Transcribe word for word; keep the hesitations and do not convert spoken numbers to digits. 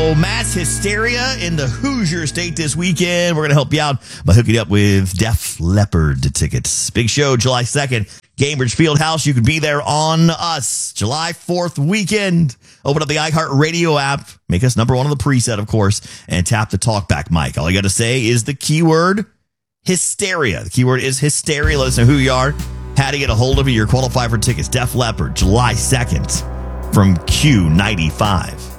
So mass hysteria in the Hoosier State this weekend. We're going to help you out by hooking you up with Def Leppard tickets. Big show July second, Cambridge Fieldhouse. You can be there on us. July fourth weekend. Open up the iHeartRadio app. Make us number one on the preset, of course, and tap the talkback mic. All you got to say is the keyword hysteria. The keyword is hysteria. Let us know who you are, how to get a hold of you. You're qualified for tickets. Def Leppard, July second from Q ninety-five.